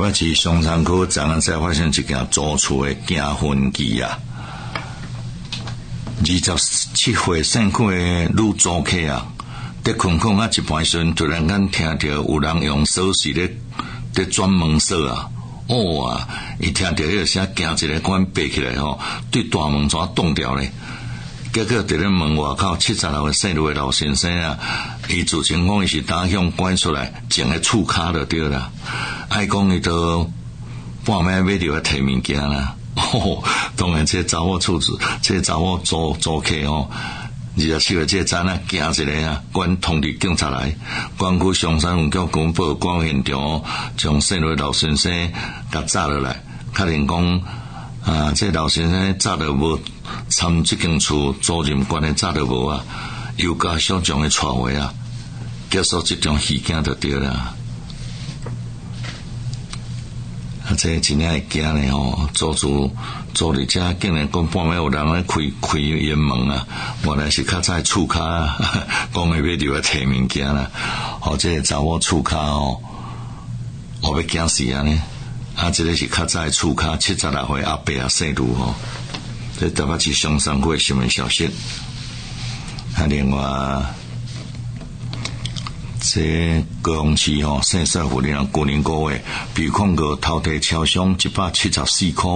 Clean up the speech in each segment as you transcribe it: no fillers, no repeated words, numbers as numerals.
北市松山区昨晚才发生一件租厝的惊魂记啊！27岁姓区的女租客啊，在困困啊一半时阵，突然间听到有人用锁匙咧转门锁啊！哦啊！伊听到迄个声，惊一个赶爬起来吼，对大门怎挡掉咧？结果伫咧门外口76岁姓卢的老先生啊，伊自称讲伊是打向关出来，种个厝骹就对啦。爱讲伊都半暝要着摕物件啦。哦，当然这查某厝子，这查某租客哦，27岁这早啊惊一个啊，赶通知警察来，关区松山分局公报关现场，将姓卢的老先生甲抓落来，确定讲啊，这老先生早就无参这间厝租任官的早就无啊，又加小将的带回啊，结束这桩事件就对啦。啊，这真正会惊呢吼！租伫遮，竟然讲半暝有人咧开烟门啊！原来是较早厝骹讲的要入来摕物件啦。哦，这个查某厝骹哦，我要惊死啊呢！啊，这个是较早厝骹76岁阿伯啊姓卢吼。这台北市松山区的新闻消息。啊，另外。这高雄市吼，姓帅妇人去年5月被控过偷摕超商174块，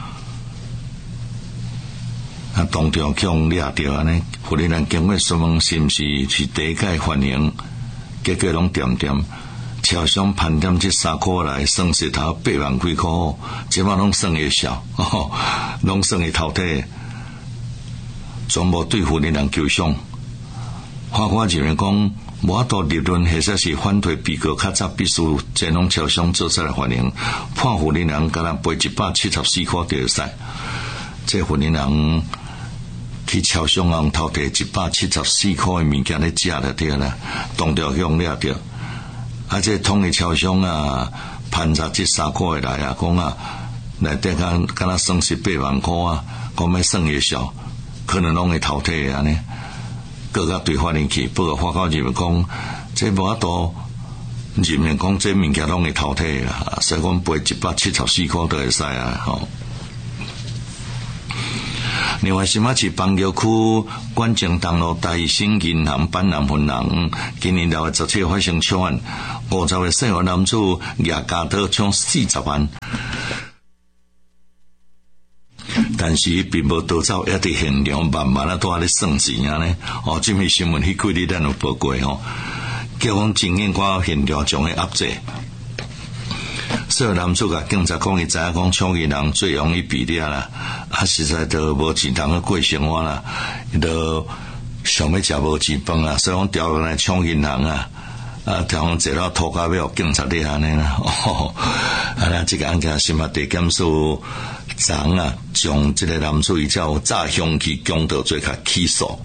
啊，当场向掠着安尼，妇人经过询问是毋是第一届反映，结果拢点超商盘点这3块来算是头8万几块，即摆拢算会少，拢算会偷摕，全部对妇人求偿。法官认为讲。无法度立论，或者是反对被告较早必须前往超商做出来反映，判妇人甲人赔174块就会使。这妇人去超商人偷摕174块的物件咧食就对啦，当着向掠着。啊，这统的超商啊，盘查这3块来啊，讲啊，内底敢若算是8万块啊，讲要算会少，可能拢会偷摕的安尼。各个对法院去，不过法官认为讲，这无法度认为讲这物件拢会偷摕啦，所以讲赔174块都会使啊！吼。另外，新北市枋桥区管情东路大新银行板南分行，今年6月17日发生抢案，50岁姓黄男子举家刀抢40万。但是并无逃走，也伫现场慢慢啊，都在咧算钱啊呢。哦，这篇新闻迄几日咱有报过吼，叫讲检验官现场将伊压制。所以男主甲警察讲，伊知影讲抢银行最容易比掠啦，啊实在都无钱通去过生活啦，伊都想要食无钱饭啊，所以讲调来抢银行啊。啊，调讲坐到涂骹要警察咧安尼啦，哦，啊，咱这个案件新北地检署昨啊，将这个男子以叫诈凶器强盗罪甲起诉。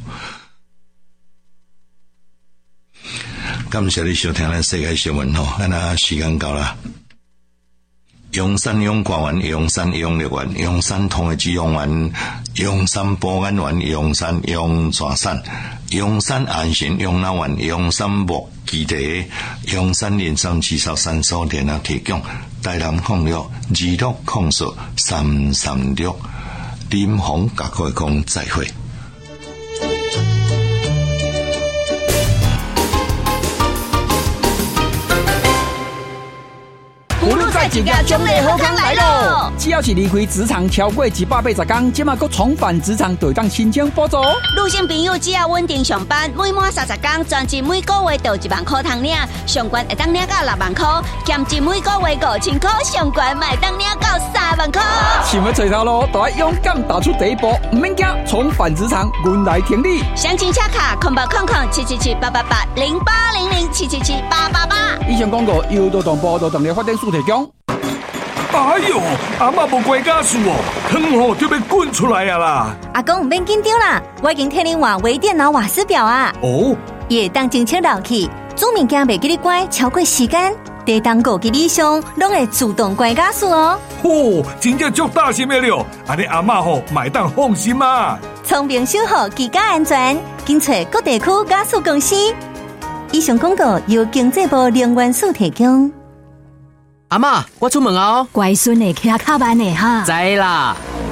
感谢你收听咱世界新闻吼，咱时间到了。阳山阳光园、阳山阳乐园、阳山通的止阳园、阳山保安园、阳山阳泉山、阳山安心养老院、阳山木基地、阳山连上至少3所店啊提供。台南0626040336，林鸿甲各位讲再会。 葫芦仔一家奖励好康来咯！只要是离开职场超过180天，即马佫重返职场，就会当申请补助。 女性朋友只要稳定上班，每满30天，专职每个月就1万块通领，上悬会当领到6万块，兼职每个月5000块，上悬嘛会当领到3万块。 想要找头路，就要勇敢踏出第一步，唔免惊，重返职场，阮来挺你。 详情请卡08007778880800777888。 以上广告由劳动部劳动力发展署提供。 哎呦，阿嬷无关家事哦，汤吼就要滚出来啊啦！ 阿公唔免紧张啦，我已经替你换微电脑瓦斯表啊。 哦， 伊会当侦测热气，煮物件袂记你关超过时间，地动过记你上，拢会自动关家事哦。 哦，真正足大心的了，安尼阿嬷吼买当放心啊。 聪明守护居家安全，紧找各地区家事公司。以上广告由经济部能源署提供。 阿嬷，我出门哦。 乖孙的骑较慢的哈。 知啦。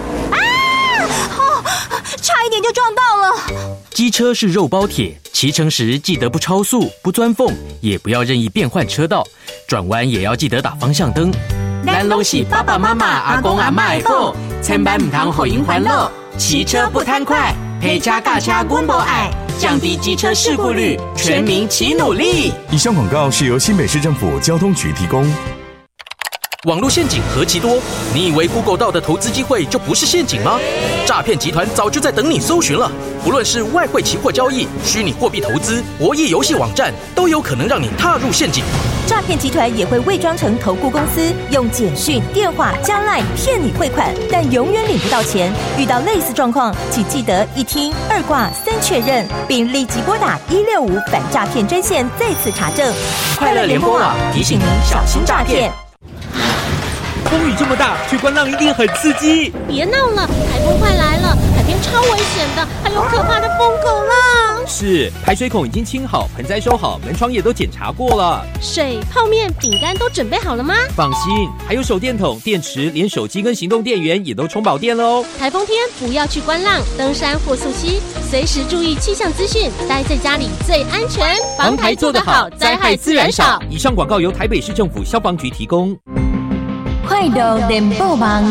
差一点就撞到了。 机车是肉包铁，骑乘时记得不超速、不钻缝，也不要任意变换车道，转弯也要记得打方向灯。咱拢是爸爸妈妈、阿公阿嬷的宝，千万唔通互因烦恼。骑车不贪快，陪车驾车阮无爱，降低机车事故率，全民齐努力。 以上广告是由新北市政府交通局提供。 网络陷阱何其多，你以为 Google 到的投资机会就不是陷阱吗？诈骗集团早就在等你搜寻了。不论是外汇期货交易、虚拟货币投资、博弈游戏网站，都有可能让你踏入陷阱。 诈骗集团也会伪装成投顾公司，用简讯、电话加 LINE 骗你汇款，但永远领不到钱。遇到类似状况，请记得一听、二挂、三确认，并立即拨打165反诈骗专线再次查证。 快乐联播网提醒您小心诈骗。 风雨这么大，去观浪一定很刺激。 别闹了，台风快来了，海边超危险的，还有可怕的疯狗浪。 是，排水孔已经清好，盆栽收好，门窗也都检查过了。 水、泡面、饼干都准备好了吗？ 放心，还有手电筒、电池，连手机跟行动电源也都充饱电了哦。 台风天不要去观浪、登山或溯溪，随时注意气象资讯，待在家里最安全。防台做得好，灾害自然少。 以上广告由台北市政府消防局提供。 快乐联播网，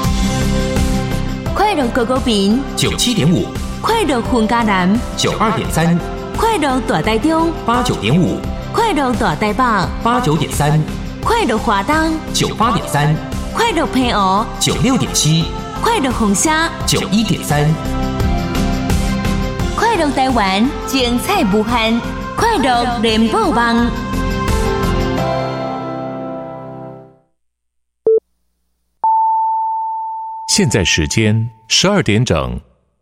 快乐狗狗饼 97.5， 快乐混家男 92.3， 快乐大台中 89.5， 快乐大台北 89.3， 快乐华东 98.3， 快乐平湖 96.7， 快乐红虾 91.3， 快乐台湾精彩无限，快乐联播网。 现在时间12点整。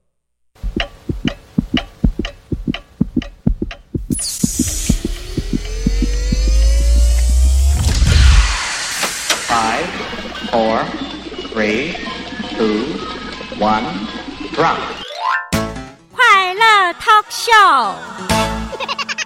5, 4, 3, 2, 1, drop。 快乐 Talk Show。